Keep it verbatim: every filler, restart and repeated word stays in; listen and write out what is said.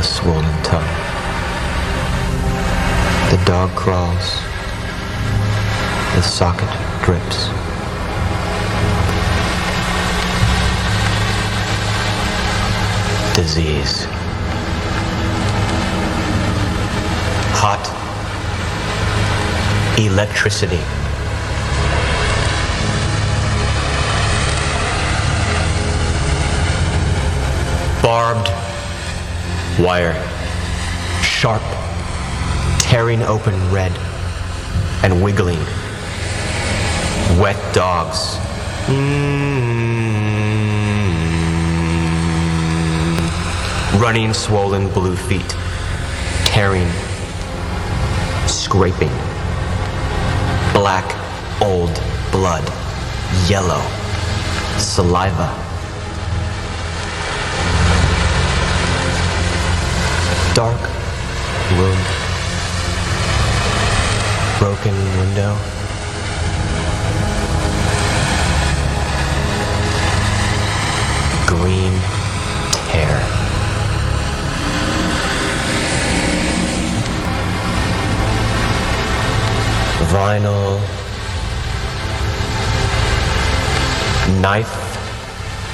a swollen tongue. The dog crawls. The socket drips. Disease. Hot. Electricity. Barbed wire. Sharp. Tearing open red. And wiggling. Wet dogs. Mm-hmm. Running swollen blue feet. Tearing. Scraping. Black, old blood. Yellow. Saliva. Dark room. Broken window. Green tear. Vinyl. Knife.